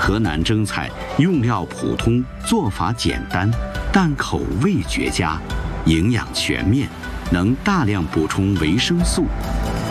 河南蒸菜用料普通，做法简单，但口味绝佳，营养全面，能大量补充维生素，